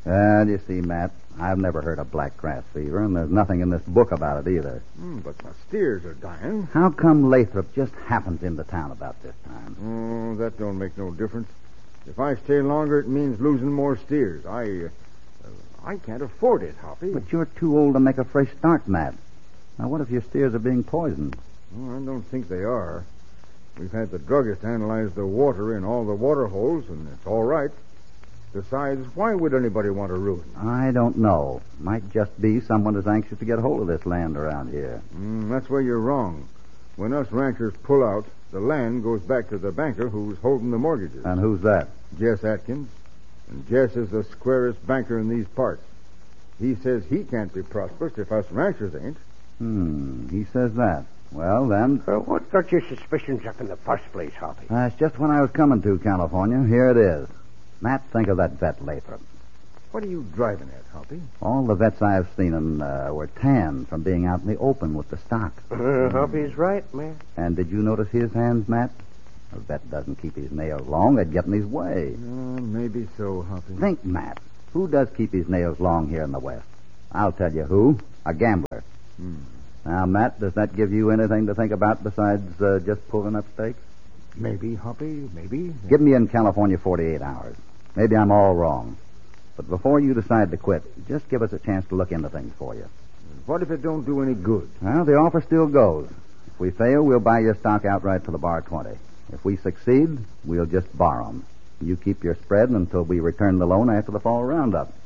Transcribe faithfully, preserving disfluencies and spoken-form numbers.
Well, you see, Matt, I've never heard of black grass fever, and there's nothing in this book about it either. Mm, but my steers are dying. How come Lathrop just happens into town about this time? Oh, that don't make no difference. If I stay longer, it means losing more steers. I, uh, I can't afford it, Hoppy. But you're too old to make a fresh start, Matt. Now, what if your steers are being poisoned? Well, I don't think they are. We've had the druggist analyze the water in all the water holes, and it's all right. Besides, why would anybody want to ruin it? I don't know. Might just be someone is anxious to get hold of this land around here. Mm, that's where you're wrong. When us ranchers pull out, the land goes back to the banker who's holding the mortgages. And who's that? Jess Atkins. And Jess is the squarest banker in these parts. He says he can't be prosperous if us ranchers ain't. Hmm, he says that. Well, then... Uh, what got your suspicions up in the first place, Hoppy? That's just when I was coming to California. Here it is. Matt, think of that vet, Lathrop. What are you driving at, Hoppy? All the vets I've seen in, uh, were tanned from being out in the open with the stock. Uh, Hoppy's right, man. And did you notice his hands, Matt? A vet doesn't keep his nails long. They'd get in his way. Uh, maybe so, Hoppy. Think, Matt. Who does keep his nails long here in the West? I'll tell you who. A gambler. Hmm. Now, Matt, does that give you anything to think about besides uh, just pulling up stakes? Maybe, Hoppy, maybe. Give me in California forty-eight hours. Maybe I'm all wrong. But before you decide to quit, just give us a chance to look into things for you. What if it don't do any good? Well, the offer still goes. If we fail, we'll buy your stock outright for the bar twenty. If we succeed, we'll just borrow 'em. You keep your spread until we return the loan after the fall roundup.